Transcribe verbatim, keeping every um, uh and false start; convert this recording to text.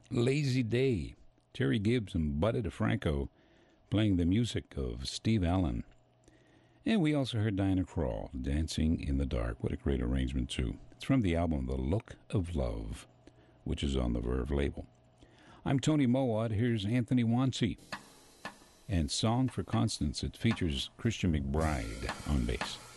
Lazy Day, Terry Gibbs and Buddy DeFranco playing the music of Steve Allen. And we also heard Diana Krall, Dancing in the Dark. What a great arrangement, too. It's from the album The Look of Love, which is on the Verve label. I'm Tony Mowat. Here's Anthony Wansi and Song for Constance. It features Christian McBride on bass.